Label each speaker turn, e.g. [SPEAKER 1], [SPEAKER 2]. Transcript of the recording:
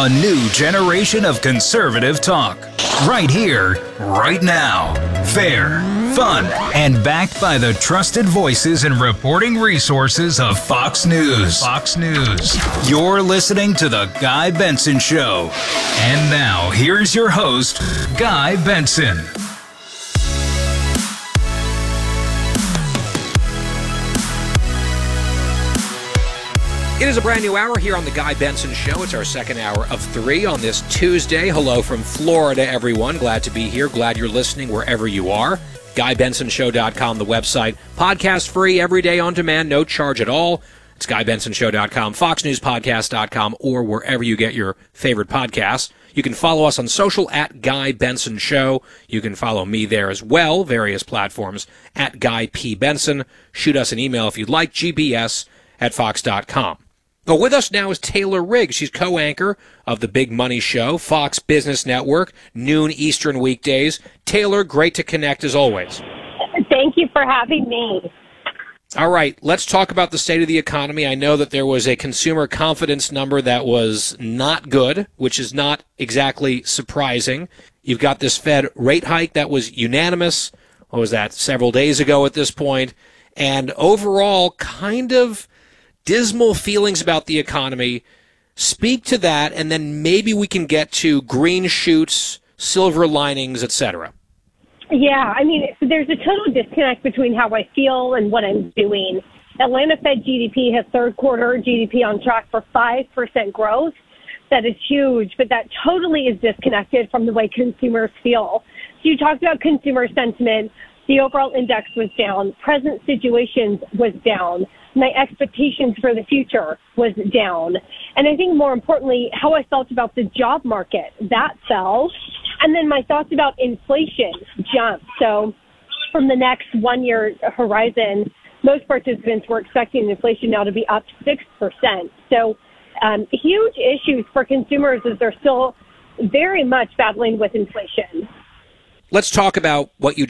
[SPEAKER 1] A new generation of conservative talk. Right here, right now. Fair, fun, and backed by the trusted voices and reporting resources of Fox News. Fox News. You're listening to The Guy Benson Show. And now, here's your host, Guy Benson.
[SPEAKER 2] It is a brand new hour here on The Guy Benson Show. It's our second hour of 3 on this Tuesday. Hello from Florida, everyone. Glad to be here. Glad you're listening wherever you are. GuyBensonShow.com, the website. Podcast free, every day on demand, no charge at all. It's GuyBensonShow.com, FoxNewsPodcast.com, or wherever you get your favorite podcasts. You can follow us on social at Guy Benson Show. You can follow me there as well, various platforms, at Guy P. Benson. Shoot us an email if you'd like, gbs@fox.com. But with us now is Taylor Riggs. She's co-anchor of The Big Money Show, Fox Business Network, noon Eastern weekdays. Taylor, great to connect as always.
[SPEAKER 3] Thank you for having me.
[SPEAKER 2] All right, let's talk about the state of the economy. I know that there was a consumer confidence number that was not good, which is not exactly surprising. You've got this Fed rate hike that was unanimous. What was that, several days ago at this point? And overall, kind of dismal feelings about the economy. Speak to that, and then maybe we can get to green shoots, silver linings, etc.
[SPEAKER 3] Yeah, I mean, there's a total disconnect between how I feel and what I'm doing. Atlanta Fed GDP has third quarter GDP on track for 5% growth. That is huge, but that totally is disconnected from the way consumers feel. So you talked about consumer sentiment. The overall index was down. Present situations was down. My expectations for the future was down. And I think more importantly, how I felt about the job market, that fell. And then my thoughts about inflation jumped. So from the next 1 year horizon, most participants were expecting inflation now to be up 6%. So huge issues for consumers as they're still very much battling with inflation.
[SPEAKER 2] Let's talk about what you